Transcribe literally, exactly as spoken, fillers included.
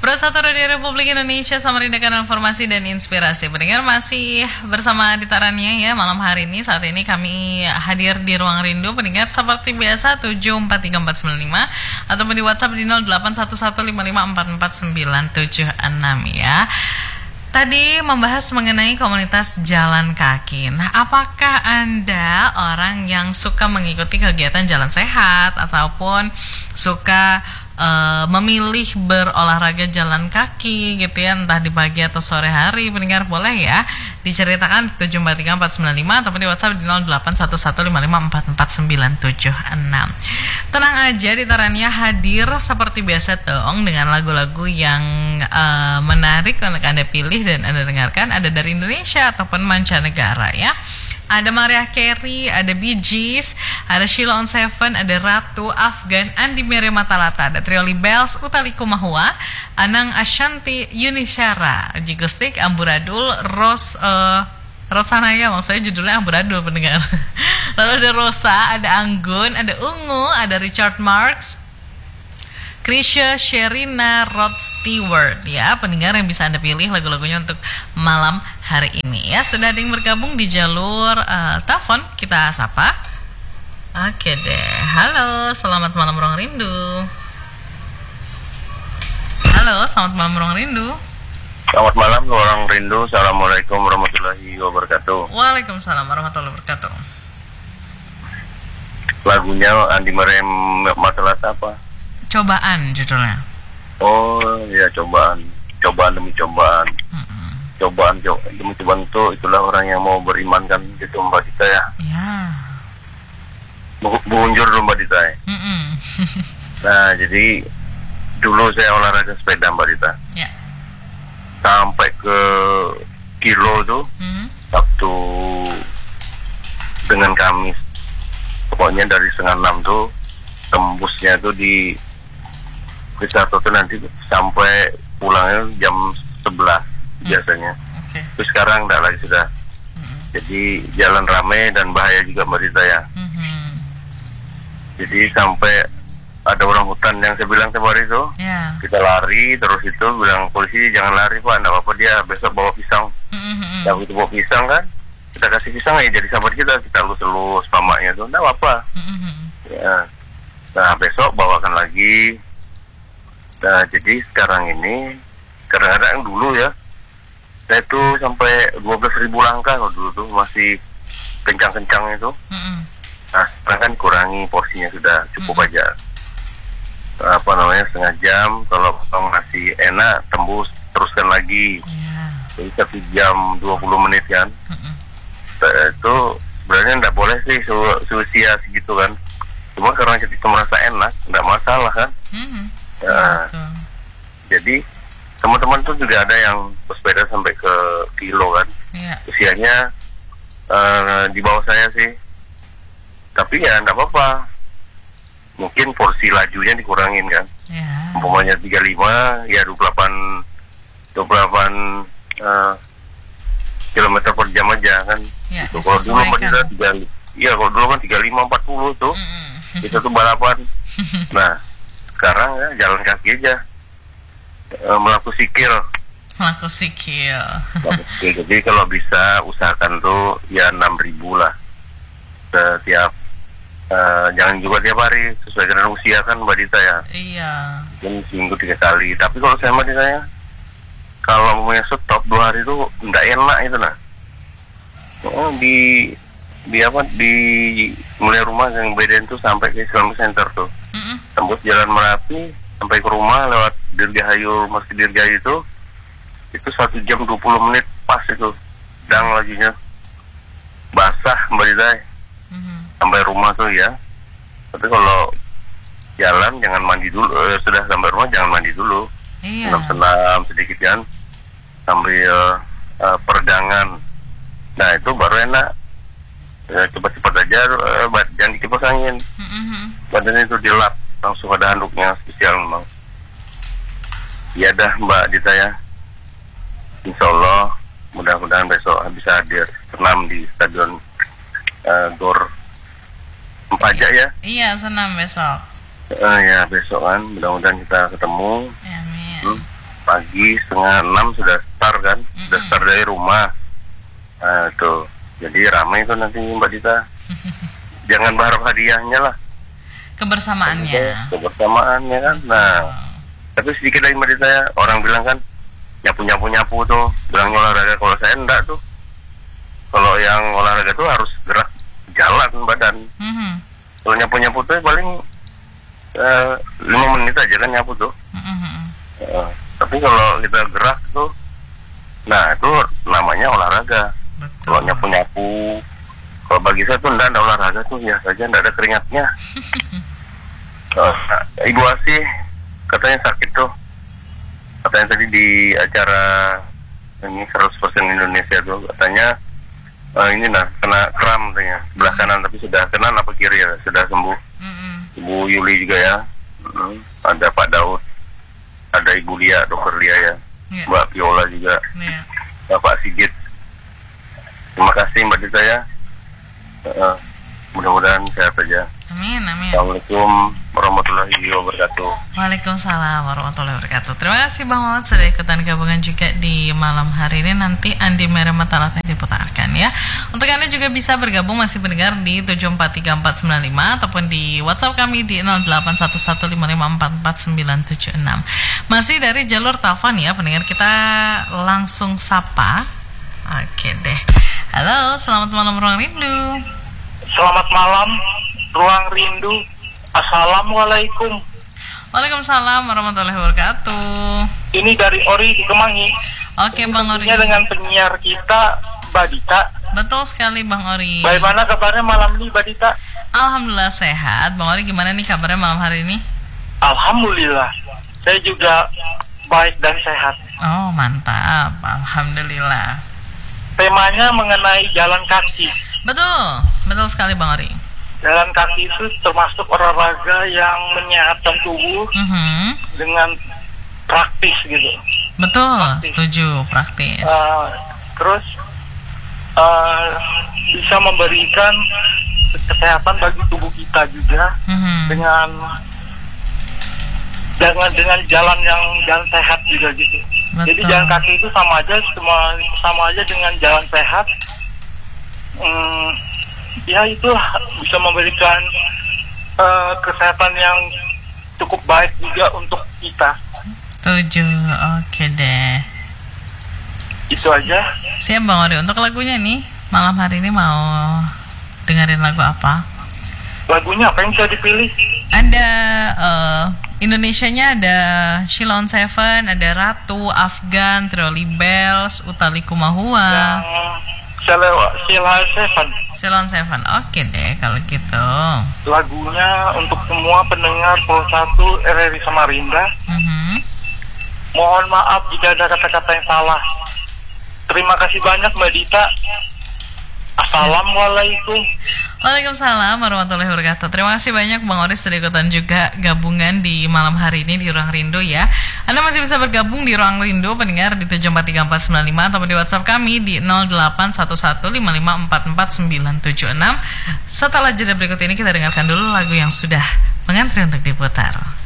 Bersatu Radio Republik Indonesia, Samarindakan informasi dan inspirasi. Pendengar masih bersama Dita Rania ya malam hari ini. Saat ini kami hadir di Ruang Rindu. Pendengar seperti biasa tujuh empat tiga empat sembilan lima ataupun di WhatsApp di nol delapan satu satu lima lima empat empat sembilan tujuh enam ya. Tadi membahas mengenai komunitas jalan kaki. Nah, apakah Anda orang yang suka mengikuti kegiatan jalan sehat ataupun suka uh, memilih berolahraga jalan kaki gitu ya, entah di pagi atau sore hari? Pendengar boleh ya diceritakan tujuh empat tiga empat sembilan lima ataupun di WhatsApp di nol delapan satu satu lima lima empat empat sembilan tujuh enam. Tenang aja, Dita Rania hadir seperti biasa dong dengan lagu-lagu yang uh, menarik untuk Anda pilih dan Anda dengarkan, ada dari Indonesia ataupun mancanegara ya. Ada Mariah Carey, ada Bee Gees, ada Sheila on Seven, ada Ratu, Afgan, Andi Mere Matalata, ada Trio Libels, Utali Kumahua, Anang Ashanti, Yunisyara, Jigustik, Amburadul, Ros uh, Rosanaya, maksudnya judulnya Amburadul pendengar. Lalu ada Rosa, ada Anggun, ada Ungu, ada Richard Marx, Krisya, Sherina, Rod Stewart ya, pendengar yang bisa Anda pilih lagu-lagunya untuk malam hari ini ya. Sudah ada yang bergabung di jalur uh, telepon, kita sapa. Oke deh, halo, selamat malam Ruang Rindu. Halo, selamat malam Ruang Rindu. Selamat malam Ruang Rindu. Assalamualaikum warahmatullahi wabarakatuh. Waalaikumsalam warahmatullahi wabarakatuh. Lagunya Andi Merem Matalata apa? Cobaan judulnya. Oh ya, cobaan, cobaan demi cobaan, Mm-mm. cobaan co- demi cobaan itu itulah orang yang mau beriman kan gitu Mbak Dita ya. Ya. Bu- Bunjur dulu Mbak Dita ya. Mm-mm. Nah jadi dulu saya olahraga sepeda Mbak Dita. Ya. Sampai ke kilo tuh Mm-hmm. Sabtu dengan Kamis. Pokoknya dari setengah enam tuh tembusnya tuh di kita tuh nanti sampai pulangnya jam sebelas hmm. biasanya. Okay. Terus sekarang enggak lagi sudah. Hmm. Jadi jalan ramai dan bahaya juga Mbak Dita ya. Hmm. Jadi sampai ada orang hutan yang saya bilang kemarin itu, yeah. kita lari terus itu bilang polisi jangan lari Pak, enggak apa-apa dia besok bawa pisang. Hmm. Yang itu bawa pisang kan, kita kasih pisang ya jadi sahabat kita, kita lus-lus pamaknya tuh, enggak apa-apa. Hmm. Ya. Nah besok bawakan lagi. Nah jadi sekarang ini kadang-kadang dulu ya saya tuh sampai dua belas ribu langkah kalau dulu tuh masih kencang-kencang itu. Mm-hmm. Nah sekarang kan kurangi porsinya sudah cukup mm-hmm. aja. Nah, apa namanya setengah jam, kalau masih enak tembus teruskan lagi. Yeah. Jadi satu jam dua puluh menit kan. Mm-hmm. Nah, itu sebenarnya nggak boleh sih su- seusia segitu kan. Cuma karena kita merasa enak, nggak masalah kan. Mm-hmm. Nah, betul. Jadi teman-teman tuh juga ada yang bersepeda sampai ke kilo kan. Yeah. Usianya uh, di bawah saya sih. Tapi ya nggak apa-apa. Mungkin porsi lajunya dikurangin kan. Yeah. Umpamanya tiga puluh lima, ya dua puluh delapan dua puluh delapan uh, kilometer per jam aja kan. Yeah, gitu. Kalau dulu kan tiga, iya kalau dulu kan tiga puluh lima empat puluh tuh. Mm-hmm. Itu tuh balapan. Nah, sekarang ya jalan kaki aja, e, melakukan sikil. Melakukan sikil. Jadi kalau bisa usahakan tuh ya enam ribu lah setiap, e, jangan juga tiap hari, sesuai dengan usia kan Mbak Dita ya. Iya. Mungkin seminggu tiga kali. Tapi kalau saya Mbak Dita ya, kalau mau stop dua hari itu nggak enak itu nah. Oh, di di apa di mulai rumah yang bedain tuh sampai ke Islamic Center tuh. Mm-mm. Tembus Jalan Merapi sampai ke rumah lewat Dirgahayu, Masjid Dirgahayu itu itu satu jam dua puluh menit pas itu, dang lajunya basah Mbak Dita. Mm-hmm. Sampai rumah tuh ya. Tapi kalau jalan jangan mandi dulu, eh, sudah sampai rumah jangan mandi dulu. Iya. Senam-senam sedikit kan sambil uh, peregangan. Nah itu baru enak. Ya, cepat-cepat aja, uh, jangan dikipas angin. Mm-hmm. Badan itu dilap, langsung ada handuknya spesial memang. Ya dah Mbak Dita ya. Insya Allah mudah-mudahan besok bisa hadir senam di Stadion uh, Gor Empaja ya. Iya, senam besok. Uh, ya besok kan, mudah-mudahan kita ketemu. Amin. Hmm. pagi setengah enam sudah start kan, mm-hmm. sudah start dari rumah. Nah, tuh, jadi ramai tuh nanti Mbak Dita. Jangan berharap hadiahnya lah. Kebersamaannya. Kebersamaannya kan. Nah, oh. tapi sedikit lagi Mbak Dita ya, orang bilang kan nyapu-nyapu-nyapu tuh, bilang olahraga. Kalau saya enggak tuh. Kalau yang olahraga tuh harus gerak jalan badan. Mm-hmm. Kalau nyapu-nyapu tuh paling uh, lima menit aja kan nyapu tuh. Mm-hmm. Uh, tapi kalau kita gerak tuh, nah itu namanya olahraga. Betul. Kalau nyapu-nyapu, kalau bagi saya tuh enggak ada olahraga tuh, ya saja enggak ada keringatnya. uh, Ibu Asih katanya sakit tuh. Katanya tadi di acara ini seratus persen Indonesia tuh katanya uh, ini nah kena kram katanya sebelah kanan, tapi sudah kanan apa kiri ya sudah sembuh. Mm-hmm. Ibu Yuli juga ya, mm, ada Pak Daud, ada Ibu Lia, Dokter Lia ya, yeah. Mbak Viola juga, yeah. Bapak Sigit. Terima kasih Mbak Dita ya. Uh, mudah-mudahan sehat aja. Amin, amin. Assalamualaikum warahmatullahi wabarakatuh. Waalaikumsalam warahmatullahi wabarakatuh. Terima kasih Bang Mamat sudah ikutan gabungan juga di malam hari ini. Nanti Andi Merah Matarat yang diputarkan ya. Untuk Anda juga bisa bergabung masih mendengar di tujuh empat tiga empat sembilan lima ataupun di WhatsApp kami di nol delapan satu satu lima lima empat empat sembilan tujuh enam. Masih dari jalur telepon ya pendengar, kita langsung sapa. Oke deh. Halo, selamat malam Ruang Rindu. Selamat malam Ruang Rindu. Assalamualaikum. Waalaikumsalam warahmatullahi wabarakatuh. Ini dari Ori di Kemangi. Oke Bang Ori. Dengan penyiar kita Mbak Dita. Betul sekali Bang Ori. Bagaimana kabarnya malam ini Mbak Dita? Alhamdulillah sehat. Bang Ori gimana nih kabarnya malam hari ini? Alhamdulillah. Saya juga baik dan sehat. Oh mantap. Alhamdulillah. Temanya mengenai jalan kaki. Betul, betul sekali Bang Ori. Jalan kaki itu termasuk olahraga yang menyehatkan tubuh mm-hmm. dengan praktis gitu. Betul, praktis. Setuju, praktis. Uh, terus uh, bisa memberikan kesehatan bagi tubuh kita juga mm-hmm. dengan dengan dengan jalan yang jalan sehat juga gitu. Betul. Jadi jalan kaki itu sama aja, sama sama aja dengan jalan sehat. Hmm, ya itu bisa memberikan uh, kesehatan yang cukup baik juga untuk kita. Setuju, oke deh. Itu aja. Siap Bang Ori, untuk lagunya nih malam hari ini mau dengerin lagu apa? Lagunya apa yang bisa dipilih? Ada uh, Indonesianya ada Sheila on Seven, ada Ratu, Afgan, Trolly Bells, Utali Kumahua. Sheila on Seven. Sheila on Seven, oke deh kalau gitu. Lagunya untuk semua pendengar Pol satu R R I Samarinda. Mm-hmm. Mohon maaf jika ada kata-kata yang salah. Terima kasih banyak Mbak Dita. Assalamualaikum. Waalaikumsalam warahmatullahi wabarakatuh. Terima kasih banyak Bang Ori sudah ikutan juga gabungan di malam hari ini di Ruang Rindu ya. Anda masih bisa bergabung di Ruang Rindu pendengar di tujuh empat tiga empat sembilan lima ataupun di WhatsApp kami di nol delapan satu satu lima lima empat empat sembilan tujuh enam. Setelah jeda berikut ini kita dengarkan dulu lagu yang sudah mengantri untuk diputar.